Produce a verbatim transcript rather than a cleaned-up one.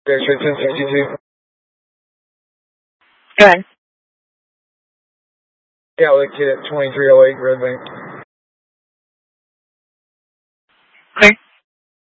X-ray ten sixty-two. Go ahead. Yeah, located at twenty-three oh eight Red Bank.